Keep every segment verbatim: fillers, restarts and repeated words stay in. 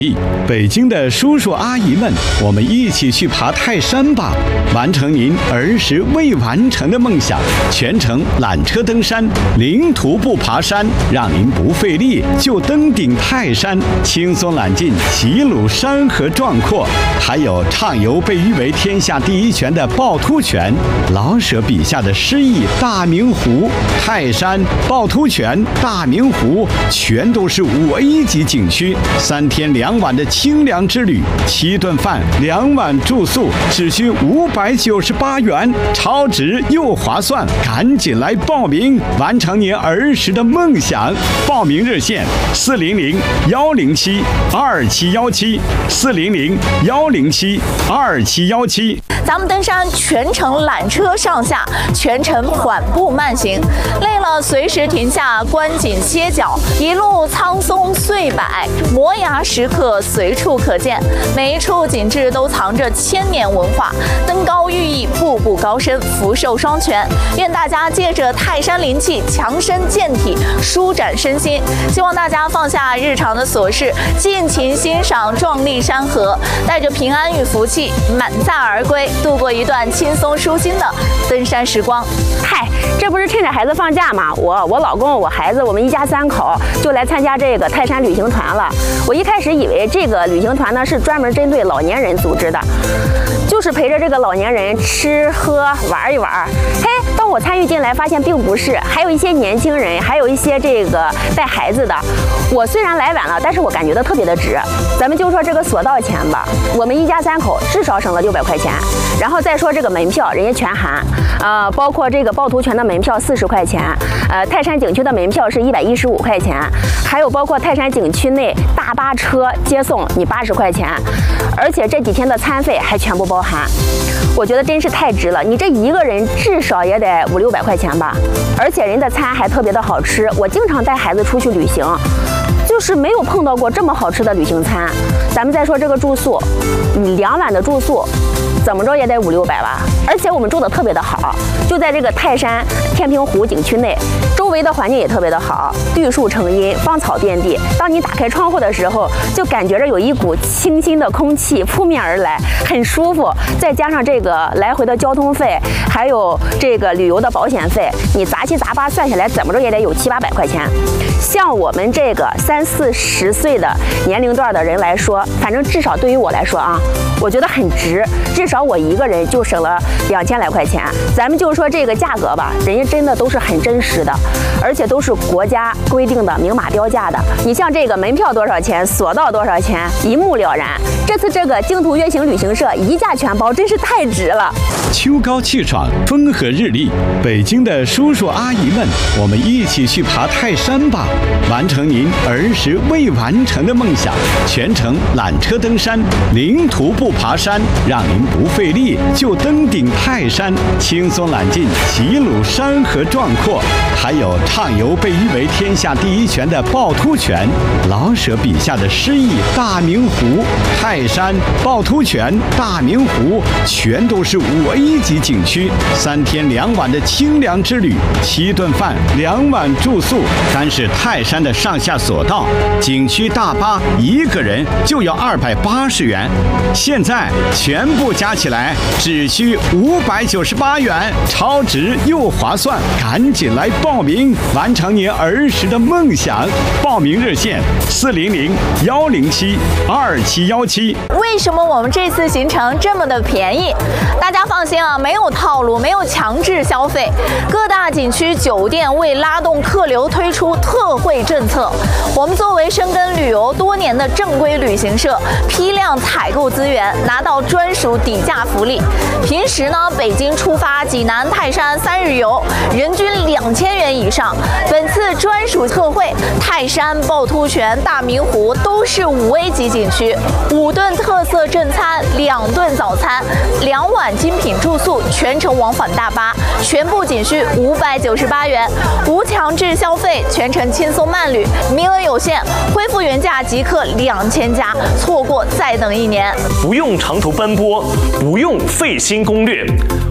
北京的叔叔阿姨们，我们一起去爬泰山吧，完成您儿时未完成的梦想。全程缆车登山，零徒步爬山，让您不费力就登顶泰山，轻松揽尽齐鲁山河壮阔。还有畅游被誉为天下第一泉的趵突泉，老舍笔下的诗意大明湖、泰山、趵突泉、大明湖，全都是五 A 级景区。三天两晚的清凉之旅，七顿饭两晚住宿，只需五百九十八元，超值又划算，赶紧来报名，完成您儿时的梦想。报名热线：四零零幺零七二七幺七，四零零幺零七二七幺七。 咱们登山全程缆车上下，全程缓步慢行，累了随时停下观景歇脚，一路苍松碎柏，摩崖石刻随处可见，每一处景致都藏着千年文化，登高寓意，步步高升，福寿双全。愿大家借着泰山灵气强身健体，舒展身心。希望大家放下日常的琐事，尽情欣赏壮丽山河，带着平安与福气满载而归，度过一段轻松舒心的登山时光。 嗨，这不是趁着孩子放假吗？我、我老公、我孩子，我们一家三口就来参加这个泰山旅行团了。我一开始以为这个旅行团呢是专门针对老年人组织的，就是陪着这个老年人吃喝玩一玩。嘿，当我参与进来，发现并不是，还有一些年轻人，还有一些这个带孩子的。我虽然来晚了，但是我感觉到特别的值。咱们就说这个索道钱吧，我们一家三口至少省了六百块钱。然后再说这个门票，人家全含，呃，包括这个趵突泉的门票四十块钱，呃，泰山景区的门票是一百一十五块钱，还有包括泰山景区内大巴车接送你八十块钱，而且这几天的餐费还全部包含。我觉得真是太值了，你这一个人至少也得五六百块钱吧，而且人的餐还特别的好吃。我经常带孩子出去旅行，就是没有碰到过这么好吃的旅行餐。咱们再说这个住宿，你两晚的住宿怎么着也得五六百吧，而且我们住的特别的好，就在这个泰山天平湖景区内，周围的环境也特别的好，绿树成荫，芳草遍地。当你打开窗户的时候，就感觉着有一股清新的空气扑面而来，很舒服。再加上这个来回的交通费，还有这个旅游的保险费，你杂七杂八算下来，怎么着也得有七八百块钱。像我们这个三四十岁的年龄段的人来说，反正至少对于我来说啊，我觉得很值。至少我一个人就省了两千来块钱。咱们就说这个价格吧，人家真的都是很真实的，而且都是国家规定的明码标价的。你像这个门票多少钱，索道多少钱，一目了然。这次这个京途悦行旅行社一价全包，真是太值了。 秋高气爽，风和日丽，北京的叔叔阿姨们，我们一起去爬泰山吧，完成您儿时未完成的梦想。全程缆车登山，零徒步爬山，让您不费力就登顶泰山，轻松揽尽齐鲁山河壮阔。还有畅游被誉为天下第一泉的趵突泉，老舍笔下的诗意大明湖、泰山、趵突泉、大明湖，全都是五 A 级景区。三天两晚的清凉之旅，七顿饭两晚住宿，单是泰山的上下索道，景区大巴一个人就要二百八十元，现在全部加起来只需五百九十八元，超值又划算，赶紧来报名，完成您儿时的梦想。报名热线：四零零幺零七二七幺七。 为什么我们这次行程这么的便宜？大家放心啊，没有套路，没有强制消费。各大景区酒店为拉动客流推出特惠政策。我们作为深耕旅游多年的正规旅行社，批量采购资源，拿到专属底价福利。平时呢，北京出发济南、泰山三日游，人均两千元以上。本次专属特惠，泰山、趵突泉、大明湖都是五 A 级景区，五顿特色正餐，两顿早餐，两晚精品住宿，全程往返大巴，全部仅需五百九十八元，无强制消费，全程轻松慢旅，名额有限，恢复原价即刻两千加，错过再等一年。 不用长途奔波，不用费心攻略，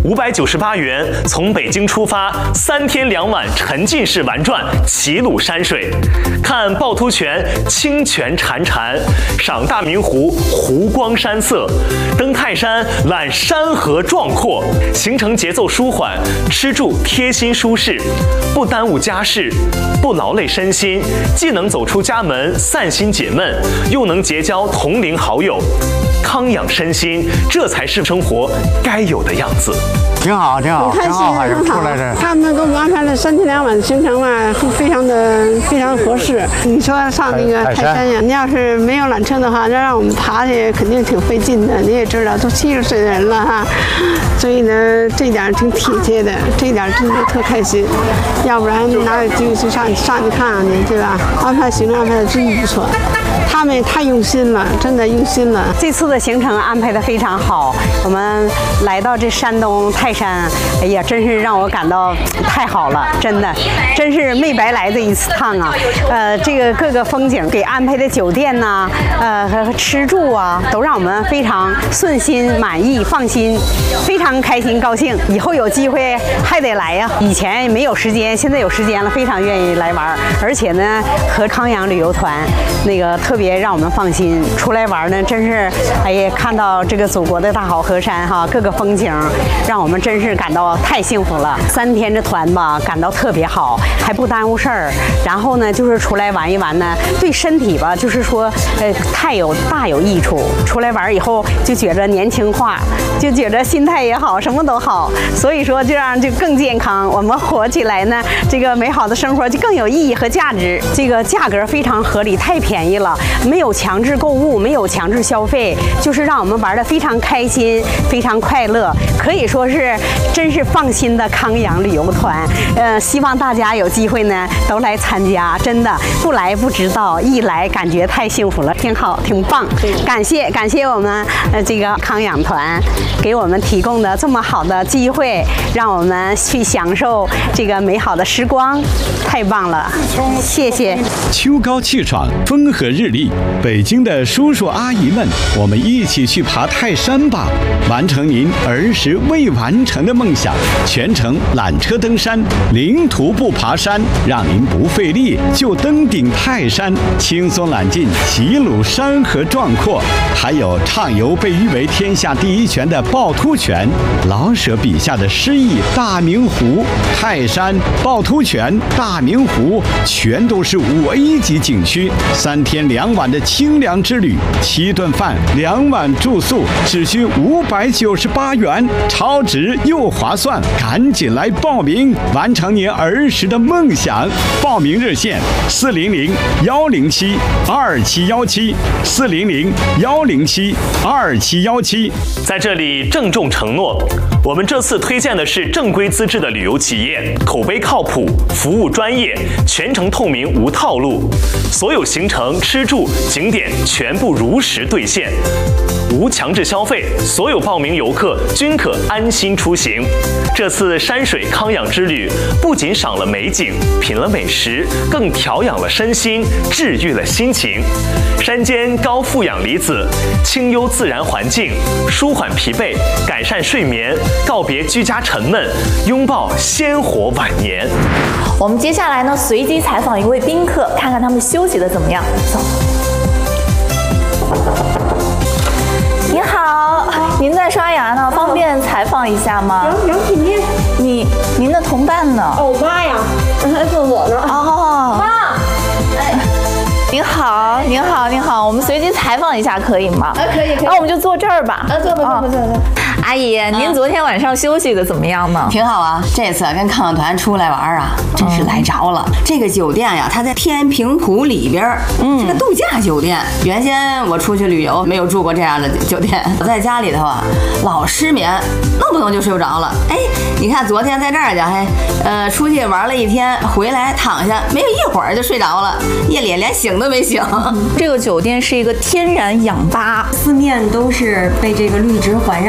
五百九十八元，从北京出发，三天两晚沉浸式玩转齐鲁山水，看趵突泉清泉潺潺，赏大明湖湖光山色，登泰山览山河壮阔。行程节奏舒缓，吃住贴心舒适，不耽误家事，不劳累身心，既能走出家门散心解闷，又能结交同龄好友，康养身心，这才是生活该有的样子。 挺好，挺好，挺好，还是出来这。 他们给我们安排了三天两晚的行程嘛，非常的非常合适。你说上那个泰山呀，你要是没有缆车的话，那让我们爬去肯定挺费劲的。你也知道，都七十岁的人了哈，所以呢，这点挺体贴的，这点真的特开心。要不然哪有机会去上上去看看呢，对吧？安排行程安排的真不错。他们也太用心了，真的用心了。 这次的行程安排的非常好，我们来到这山东泰山，哎呀，真是让我感到太好了，真的，真是没白来这一次趟啊。呃，这个各个风景给安排的酒店呐、啊，呃和吃住啊，都让我们非常顺心、满意、放心，非常开心、高兴。以后有机会还得来呀、啊。以前没有时间，现在有时间了，非常愿意来玩。而且呢，和康养旅游团那个特别让我们放心，出来玩呢，真是哎呀，看到这个祖国的大好河山哈，各个风景，让我们真是感到太幸福了。三天的团吧，感到特别好，还不耽误事儿。然后呢，就是出来玩一玩呢，对身体吧，就是说，呃，太有大有益处。出来玩以后就觉着年轻化，就觉着心态也好，什么都好。所以说，就让就更健康。我们活起来呢，这个美好的生活就更有意义和价值。这个价格非常合理，太便宜了，没有强制购物，没有强制消费，就是让我们玩得非常开心，非常快乐，可以说是真是放心的康养旅游团。呃，希望大家有机会呢都来参加，真的不来不知道，一来感觉太幸福了，挺好，挺棒。感谢感谢我们呃这个康养团给我们提供的这么好的机会，让我们去享受这个美好的时光，太棒了，谢谢。 秋高气爽，风和日丽，北京的叔叔阿姨们，我们一起去爬泰山吧，完成您儿时未完成的梦想。全程缆车登山，零徒步爬山，让您不费力就登顶泰山，轻松揽尽齐鲁山河壮阔。还有畅游被誉为天下第一泉的趵突泉，老舍笔下的诗意大明湖、泰山、趵突泉、大明湖，全都是五 A 级景区。三天两晚的清凉之旅，七顿饭，两晚住宿，只需五百九十八元，超值又划算，赶紧来报名，完成您儿时的梦想。报名热线：四零零幺零七二七幺七，四零零幺零七二七幺七。 在这里郑重承诺，我们这次推荐的是正规资质的旅游企业，口碑靠谱，服务专业，全程透明无套路，所有行程、吃住、景点全部如实兑现，无强制消费，所有报名游客均可安心出行。这次山水康养之旅，不仅赏了美景，品了美食，更调养了身心，治愈了心情。山间高负氧离子，清幽自然环境，舒缓疲惫，改善睡眠，告别居家沉闷，拥抱鲜活晚年。 我们接下来呢，随机采访一位宾客，看看他们休息的怎么样。走。您好，您在刷牙呢，方便采访一下吗？ 杨杨品念， 你您的同伴呢？ 哦，我妈呀，刚才厕所呢。 哦，妈，哎。您好，您好，您好，我们随机采访一下可以吗？ 啊，可以，可以。 那我们就坐这儿吧。 啊，坐吧，坐吧，坐吧。 阿姨，您昨天晚上休息的怎么样呢？ 挺好啊，这次跟康养团出来玩啊，真是来着了。嗯、这个酒店呀，它在天平湖里边，嗯，是个度假酒店。原先我出去旅游没有住过这样的酒店，我在家里头啊老失眠，弄不弄就睡不着了。哎，你看昨天在这儿去，还呃出去玩了一天，回来躺下没有一会儿就睡着了，夜里连醒都没醒。 这个酒店是一个天然氧吧， 四面都是被这个绿植环绕着。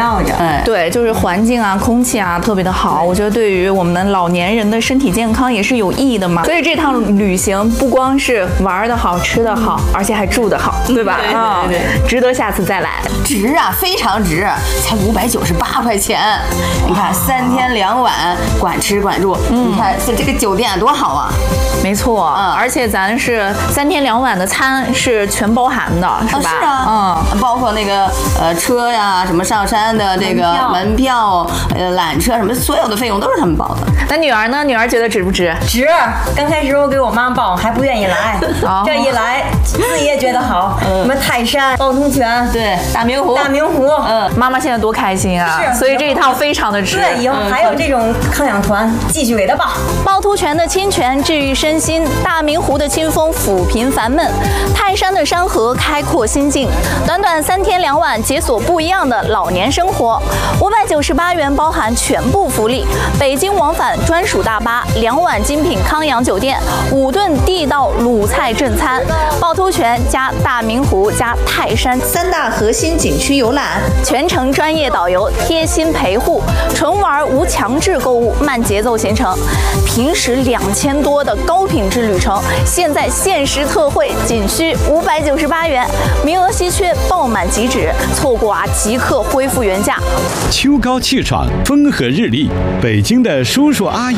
哎， 对，就是环境啊、空气啊特别的好，我觉得对于我们的老年人的身体健康也是有意义的嘛。所以这趟旅行不光是玩的好、吃的好，而且还住的好，对吧？啊，对对对，值得下次再来。 值啊，非常值，才五百九十八块钱。你看，三天两晚，管吃管住，嗯、你看这个酒店多好啊！ 没错，嗯，而且咱是三天两晚的餐是全包含的，是吧？ 哦、是啊，嗯，包括那个呃车呀，什么上山的这个门票、呃缆车什么，所有的费用都是他们包的。 那女儿呢？女儿觉得值不值？ 值。刚开始我给我妈报，还不愿意来，哦、这一来自己也觉得好。什么、嗯、泰山、趵突泉， 对，大明湖， 大明湖， 嗯，妈妈现在多开心啊！是，所以这一趟非常的值。 对，以后还有这种康养团，继续给他报。 趵突泉的清泉治愈身心，大明湖的清风抚平烦闷，泰山的山河开阔心境。短短三天两晚，解锁不一样的老年生活。五百九十八元包含全部福利，北京往返专属大巴，两晚精品康养酒店，五顿地道鲁菜正餐，趵突泉加大明湖加泰山三大核心景区游览，全程专业导游贴心陪护，纯玩无强制购物，慢节奏行程。平时两千多的高品质旅程，现在限时特惠，仅需五百九十八元，名额稀缺，爆满即止，错过啊即刻恢复原价。 秋高气爽，风和日丽，北京的叔叔阿姨